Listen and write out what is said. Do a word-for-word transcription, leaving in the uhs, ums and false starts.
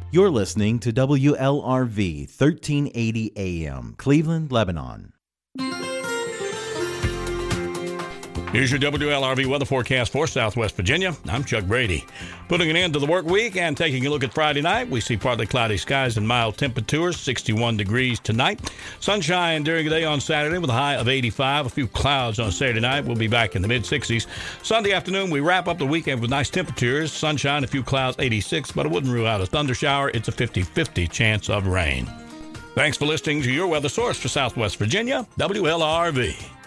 You're listening to W L R V thirteen eighty A M, Cleveland, Lebanon. Here's your W L R V weather forecast for Southwest Virginia. I'm Chuck Brady. Putting an end to the work week and taking a look at Friday night, we see partly cloudy skies and mild temperatures, sixty-one degrees tonight. Sunshine during the day on Saturday with a high of eighty-five. A few clouds on Saturday night. We'll be back in the mid-sixties. Sunday afternoon, we wrap up the weekend with nice temperatures. Sunshine, a few clouds, eighty-six, but I wouldn't rule out a thunder shower. It's a fifty-fifty chance of rain. Thanks for listening to your weather source for Southwest Virginia, W L R V.